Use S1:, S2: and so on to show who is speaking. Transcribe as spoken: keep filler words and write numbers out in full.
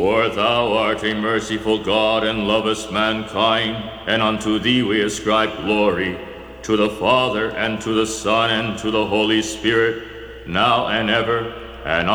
S1: For thou art a merciful God, and lovest mankind, and unto thee we ascribe glory, to the Father, and to the Son, and to the Holy Spirit, now and ever, and